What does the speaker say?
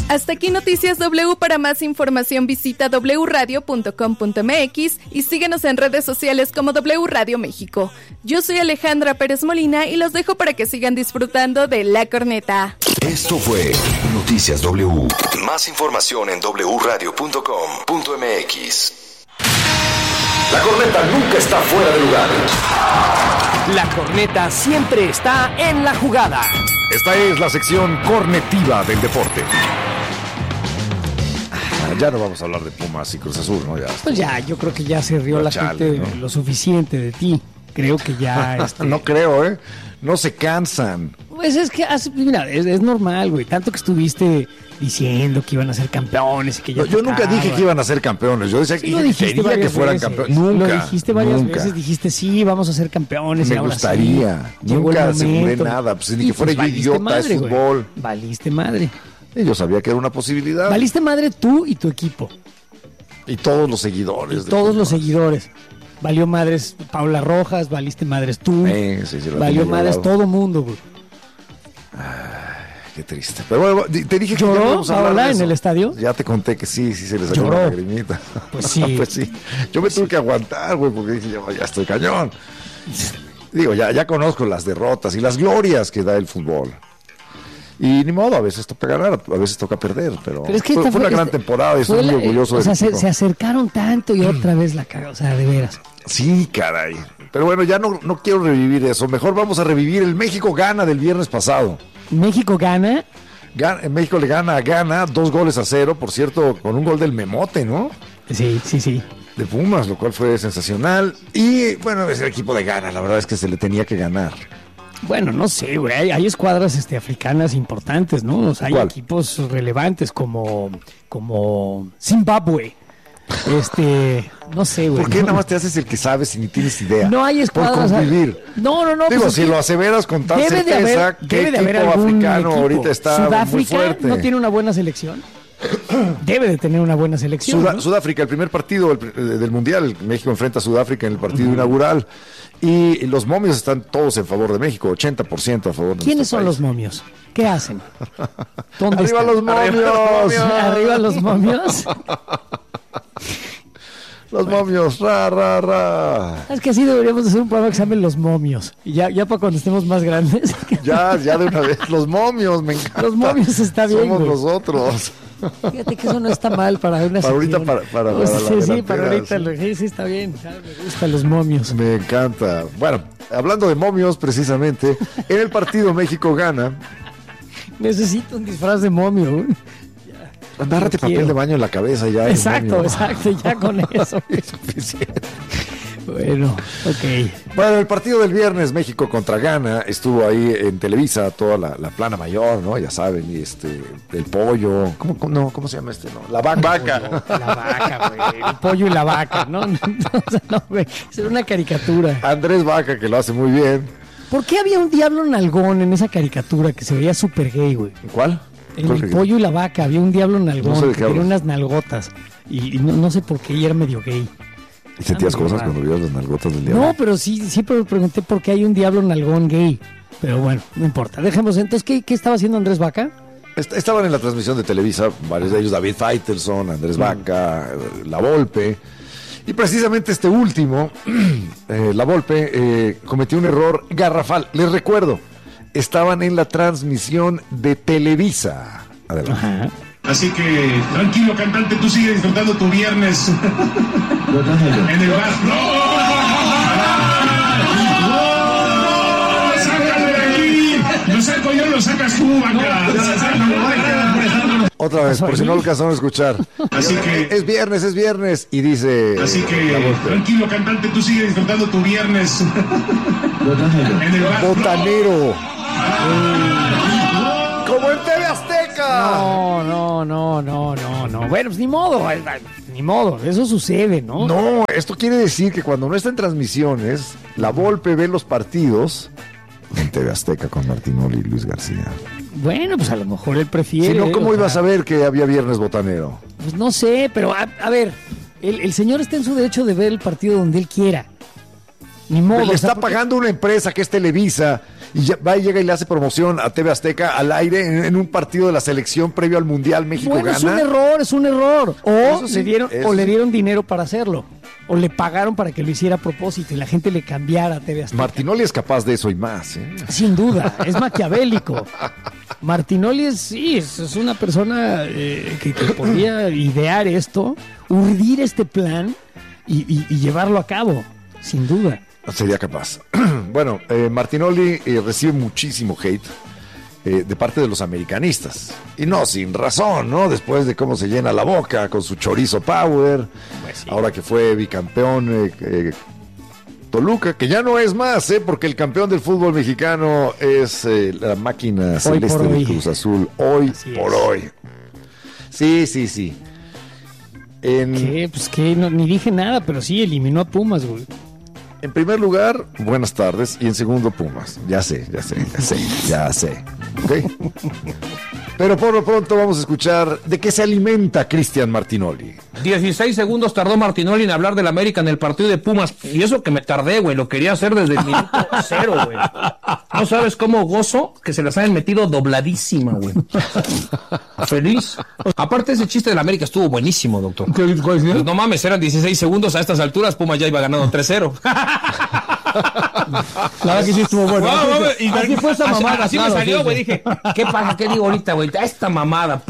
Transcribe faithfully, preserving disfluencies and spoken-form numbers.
Hasta aquí Noticias W. Para más información visita doble u radio punto com punto m x y síguenos en redes sociales como W Radio México. Yo soy Alejandra Pérez Molina y los dejo para que sigan disfrutando de La Corneta. Esto fue Noticias W. Más información en doble u radio punto com punto m x. La Corneta nunca está fuera de lugar. La Corneta siempre está en la jugada. Esta es la sección cornetiva del deporte. Ya no vamos a hablar de Pumas y Cruz Azul, ¿no? Ya pues ya, yo creo que ya se rió la chale, gente, ¿no? Lo suficiente de ti. Creo que ya... Este... no creo, ¿eh? No se cansan. Pues es que, mira, es, es normal, güey. Tanto que estuviste diciendo que iban a ser campeones y que ya... No, yo nunca dije que iban a ser campeones. Yo decía sí, que quería que fueran veces. campeones. Nunca. Lo dijiste varias nunca. veces. Dijiste, sí, vamos a ser campeones. Me y ahora gustaría. Sí. Nunca aseguré nada. Pues ni que fuera pues, yo idiota madre, de fútbol. Güey. Valiste madre. Y yo sabía que era una posibilidad. Valiste madre tú y tu equipo. Y todos los seguidores. Y todos los seguidores. Valió madres Paula Rojas, valiste madres tú. Eh, sí, sí, valió madres llevado. todo mundo, güey. Ay, qué triste. Pero bueno, te dije que ¿lloró Paola en el estadio? Ya te conté que sí, sí se les salió una lagrimita. Pues sí. pues sí. Yo me tuve que aguantar, güey, porque dije, ya, ya estoy cañón. Digo, ya, ya conozco las derrotas y las glorias que da el fútbol. Y ni modo, a veces toca ganar, a veces toca perder, pero, pero es que fue, fue fue, una gran este, temporada y estoy muy orgulloso o de sea, eso. Se, se acercaron tanto y otra vez la cagó, o sea, de veras. Sí, caray. Pero bueno, ya no, no quiero revivir eso. Mejor vamos a revivir el México gana del viernes pasado. ¿México gana? Gana México le gana a Ghana, dos goles a cero, por cierto, con un gol del Memote, ¿no? Sí, sí, sí. De Pumas, lo cual fue sensacional. Y bueno, es el equipo de Ghana, la verdad es que se le tenía que ganar. Bueno, no sé, güey, hay, hay escuadras este, africanas importantes, ¿no? O sea, hay ¿cuál? Equipos relevantes como, como Zimbabue. Este, no sé, güey. ¿Por qué no, nada más te haces el que sabes y ni tienes idea? No hay escuadras. Por convivir. No, no, no. Digo, pues si lo aseveras con tal debe certeza, de haber, ¿qué debe de haber equipo algún africano equipo? ahorita está Sudáfrica muy fuerte? no tiene una buena selección. Debe de tener una buena selección. Sudá- ¿no? Sudáfrica, el primer partido el, del Mundial, México enfrenta a Sudáfrica en el partido uh-huh. inaugural. Y los momios están todos en favor de México, ochenta por ciento a favor de ¿quiénes son país. los momios? ¿Qué hacen? ¿Dónde ¡Arriba están? los momios! ¿Arriba los momios? Los bueno. momios, ra, ra, ra. Es que así deberíamos de hacer un programa que se llame Los Momios. Y ya, ya para cuando estemos más grandes. Ya, ya de una vez. Los momios, me encanta. Los momios está bien. Somos güey. nosotros. Fíjate que eso no está mal para una para ahorita, sección. para, para, pues, para sí, la sí, para ahorita. sí. Lo, sí, sí, está bien. Me gustan los momios. Me encanta. Bueno, hablando de momios, precisamente, en el partido México-Gana. Necesito un disfraz de momio, güey. Agárrate papel quiero. de baño en la cabeza ya. Exacto, exacto, ya con eso. Es suficiente. Bueno, ok. Bueno, el partido del viernes, México contra Ghana, estuvo ahí en Televisa, toda la, la plana mayor, ¿no? Ya saben, y este, el pollo, ¿cómo, cómo, no, ¿cómo se llama este? No? La vaca. vaca. La vaca, güey. El pollo y la vaca, ¿no? No, no, güey. Es una caricatura. Andrés Vaca, que lo hace muy bien. ¿Por qué había un diablo nalgón en esa caricatura que se veía súper gay, güey? ¿Cuál? En el pollo y la vaca había un diablo nalgón no sé que tenía unas nalgotas y, y no, no sé por qué y era medio gay. ¿Y sentías ah, cosas cuando veías las nalgotas del diablo? No, pero sí, siempre me pregunté por qué hay un diablo nalgón gay. Pero bueno, no importa. Dejemos. Entonces, ¿qué, qué estaba haciendo Andrés Vaca? Estaban en la transmisión de Televisa, varios de ellos, David Faitelson, Andrés Vaca, mm. La Volpe. Y precisamente este último, eh, La Volpe, eh, cometió un error garrafal. Les recuerdo, estaban en la transmisión de Televisa. Adelante. Ajá. Así que, tranquilo, cantante, tú sigues disfrutando tu viernes en el bar. ¡No! ¡No! ¡Sácalo de aquí! Lo saco yo, lo sacas tú, Vaca. Otra vez, por si no lo alcanzaron a escuchar. Así que... Es viernes, es viernes. Y dice... Así que, tranquilo, cantante, tú sigues disfrutando tu viernes en el bar. Botanero. Como en T V Azteca. No, no, no, no, no, no. Bueno, pues ni modo, ni modo, eso sucede, ¿no? No, esto quiere decir que cuando no está en transmisiones, La Volpe ve los partidos en T V Azteca con Martinoli y Luis García. Bueno, pues a lo mejor él prefiere. Si no, ¿cómo o iba sea, a saber que había viernes botanero? Pues no sé, pero a, a ver, el, el señor está en su derecho de ver el partido donde él quiera. Ni modo. Le o sea, está porque... pagando una empresa que es Televisa y ya va y llega y le hace promoción a T V Azteca al aire en, en un partido de la selección previo al Mundial. México bueno, gana. es un error, es un error. O, Eso sí, le, dieron, eso o le sí. dieron dinero para hacerlo. O le pagaron para que lo hiciera a propósito y la gente le cambiara a T V Azteca. Martinoli es capaz de eso y más. ¿eh? Sin duda, es maquiavélico. Martinoli es, sí, es, es una persona eh, que, que podría idear esto, urdir este plan y, y, y llevarlo a cabo, sin duda. Sería capaz. Bueno, eh, Martinoli eh, recibe muchísimo hate eh, de parte de los americanistas. Y no sin razón, ¿no? Después de cómo se llena la boca con su chorizo power. Pues sí. Ahora que fue bicampeón eh, eh, Toluca, que ya no es más, ¿eh? Porque el campeón del fútbol mexicano es eh, la máquina celeste de Cruz Azul. Hoy Así por es. hoy. Sí, sí, sí. En... ¿Qué? Pues que no, ni dije nada, pero sí eliminó a Pumas, güey. En primer lugar, buenas tardes. Y en segundo, Pumas. Ya sé, ya sé, ya sé, ya sé. ¿Ok? Pero por lo pronto vamos a escuchar de qué se alimenta Cristian Martinoli. dieciséis segundos tardó Martinoli en hablar del América en el partido de Pumas. Y eso que me tardé, güey. Lo quería hacer desde el minuto cero, güey. No sabes cómo gozo que se las hayan metido dobladísima, güey. Feliz. Aparte, ese chiste del América estuvo buenísimo, doctor. Pues no mames, eran dieciséis segundos a estas alturas. Pumas ya iba ganando tres cero. La verdad que sí estuvo bueno. No, Así, mames, y así fue esa así- mamada. Así me claro, salió, sí, güey. sí. Dije, ¿qué pasa? ¿Qué digo ahorita, güey? Esta mamada.